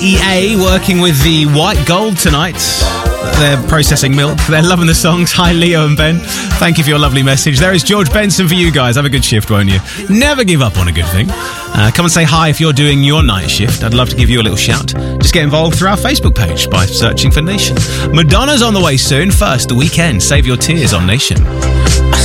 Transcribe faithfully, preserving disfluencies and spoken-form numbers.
E A working with the White Gold tonight. They're processing milk. They're loving the songs. Hi, Leo and Ben. Thank you for your lovely message. There is George Benson for you guys. Have a good shift, won't you? Never give up on a good thing. Uh, come and say hi if you're doing your night shift. I'd love to give you a little shout. Just get involved through our Facebook page by searching for Nation. Madonna's on the way soon. First, The Weeknd. Save your tears on Nation.